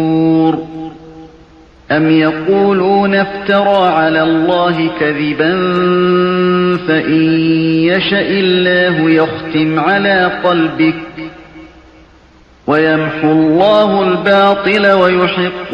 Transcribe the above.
أَمْ يَقُولُونَ افْتَرَىٰ عَلَى اللَّهِ كَذِبًا فَإِن يَشَإِ اللَّهُ يَخْتِمْ عَلَىٰ قَلْبِكَ وَيَمْحُ اللَّهُ الْبَاطِلَ وَيُحِقُّ